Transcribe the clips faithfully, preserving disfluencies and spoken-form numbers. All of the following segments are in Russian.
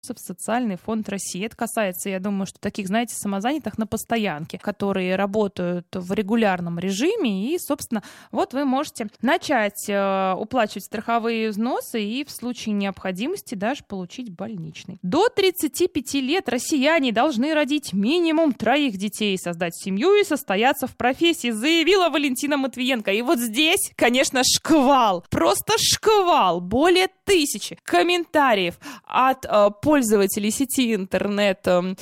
в социальный фонд России. Это касается, я думаю, что таких, знаете, самозанятых на постоянке, которые работают в регулярном режиме, и, собственно, вот вы можете начать э, уплачивать страховые взносы и в случае необходимости даже получить больничный. До тридцати пяти лет россияне должны родить минимум троих детей, создать семью и состояться в профессии, заявила Валентина Матвиенко. И вот здесь, конечно, шквал, просто шквал, более тысячи комментариев от э, пользователей сети интернет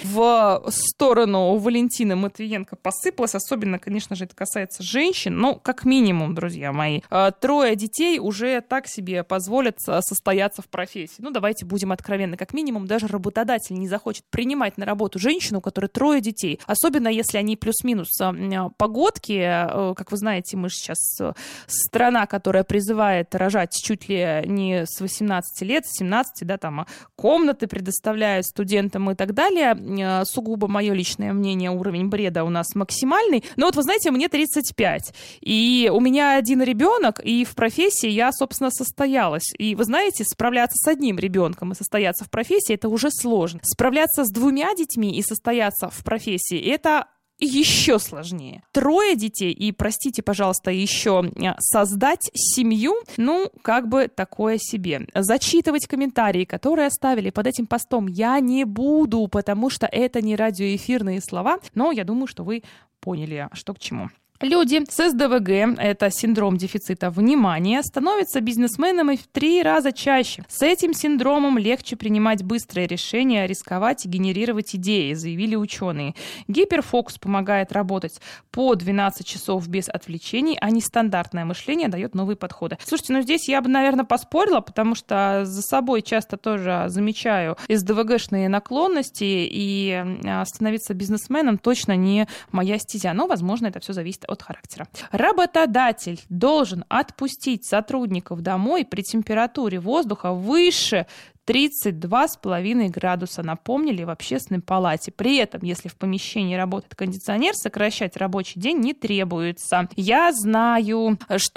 в сторону Валентины Матвиенко посыпалось. Особенно, конечно же, это касается женщин. Ну, как минимум, друзья мои, трое детей уже так себе позволят состояться в профессии. Ну, давайте будем откровенны. Как минимум, даже работодатель не захочет принимать на работу женщину, у которой трое детей. Особенно, если они плюс-минус погодки. Как вы знаете, мы же сейчас страна, которая призывает рожать чуть ли не с восемнадцати лет, с семнадцати, да, там, комнаты предоставляют студентам и так далее. Сугубо мое личное мнение, уровень бреда у нас максимальный. Но вот вы знаете, мне тридцать пять. И у меня один ребенок, и в профессии я, собственно, состоялась. И вы знаете, справляться с одним ребенком и состояться в профессии, это уже сложно. Справляться с двумя детьми и состояться в профессии, это еще сложнее. Трое детей и, простите, пожалуйста, еще создать семью, ну, как бы такое себе. Зачитывать комментарии, которые оставили под этим постом, я не буду, потому что это не радиоэфирные слова, но я думаю, что вы поняли, что к чему. Люди с эс дэ вэ гэ, это синдром дефицита внимания, становятся бизнесменами в три раза чаще. С этим синдромом легче принимать быстрые решения, рисковать и генерировать идеи, заявили ученые. Гиперфокус помогает работать по двенадцать часов без отвлечений, а нестандартное мышление дает новые подходы. Слушайте, ну здесь я бы, наверное, поспорила, потому что за собой часто тоже замечаю эс дэ вэ гэшные наклонности, и становиться бизнесменом точно не моя стезя. Но, возможно, это все зависит от характера. Работодатель должен отпустить сотрудников домой при температуре воздуха выше тридцать два с половиной градуса, напомнили в общественной палате. При этом, если в помещении работает кондиционер, сокращать рабочий день не требуется. Я знаю,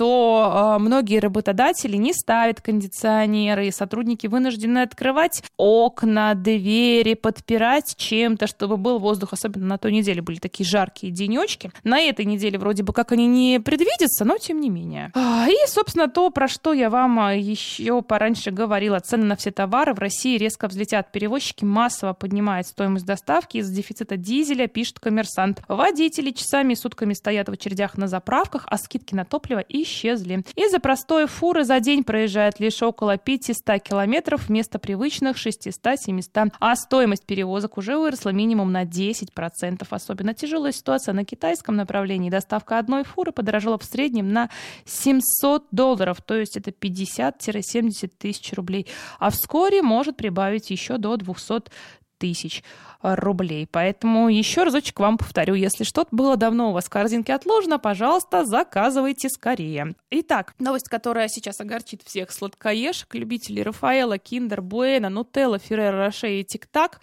что э, многие работодатели не ставят кондиционеры, и сотрудники вынуждены открывать окна, двери, подпирать чем-то, чтобы был воздух. Особенно на той неделе были такие жаркие денечки. На этой неделе вроде бы как они не предвидятся, но тем не менее. И, собственно, то, про что я вам еще пораньше говорила. Цены на все товары в России резко взлетят. Перевозчики массово поднимают стоимость доставки из-за дефицита дизеля, пишет «Коммерсант». Водители часами и сутками стоят в очередях на заправках, а скидки на топливо исчезли. Из-за простоя фуры за день проезжает лишь около пятьсот километров вместо привычных шестьсот-семьсот. А стоимость перевозок уже выросла минимум на десять процентов. Особенно тяжелая ситуация на китайском направлении. Доставка одной фуры подорожала в среднем на семьсот долларов, то есть это пятьдесят-семьдесят тысяч рублей. А вскоре может прибавить еще до двухсот тысяч рублей. Поэтому еще разочек вам повторю, если что-то было давно у вас в корзинке отложено, пожалуйста, заказывайте скорее. Итак, новость, которая сейчас огорчит всех сладкоежек, любителей Рафаэлло, Киндер, Буэна, Нутелла, Ферреро Роше и Тик-Так.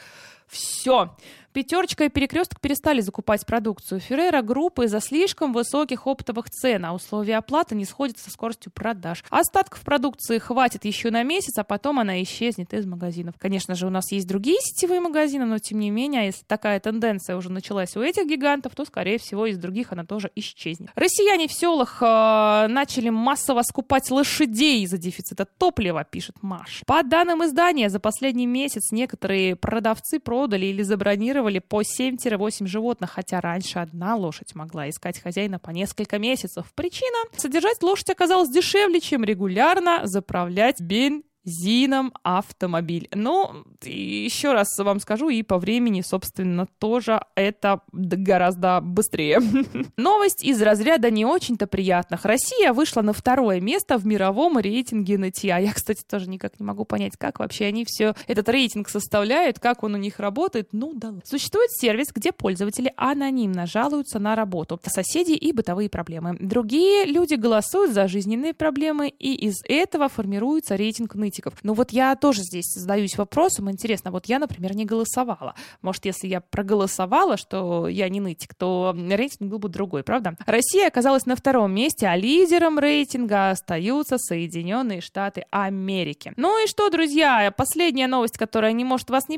Все. Пятерочка и Перекресток перестали закупать продукцию Ферреро группы из-за слишком высоких оптовых цен, а условия оплаты не сходят со скоростью продаж. Остатков продукции хватит еще на месяц, а потом она исчезнет из магазинов. Конечно же, у нас есть другие сетевые магазины, но тем не менее, если такая тенденция уже началась у этих гигантов, то, скорее всего, из других она тоже исчезнет. Россияне в селах э, начали массово скупать лошадей из-за дефицита топлива, пишет Маш. По данным издания, за последний месяц некоторые продавцы продали или забронировали по семь-восемь животных, хотя раньше одна лошадь могла искать хозяина по несколько месяцев. Причина – содержать лошадь оказалось дешевле, чем регулярно заправлять бензином. Зином автомобиль. Но еще раз вам скажу, и по времени, собственно, тоже это гораздо быстрее. Новость из разряда не очень-то приятных. Россия вышла на второе место в мировом рейтинге эн ти эй. Я, кстати, тоже никак не могу понять, как вообще они все этот рейтинг составляют, как он у них работает. Ну да ладно. Существует сервис, где пользователи анонимно жалуются на работу, соседей и бытовые проблемы. Другие люди голосуют за жизненные проблемы, и из этого формируется рейтинг на нытиков. Ну вот я тоже здесь задаюсь вопросом, интересно, вот я, например, не голосовала. Может, если я проголосовала, что я не нытик, то рейтинг был бы другой, правда? Россия оказалась на втором месте, а лидером рейтинга остаются Соединенные Штаты Америки. Ну и что, друзья, последняя новость, которая не может вас не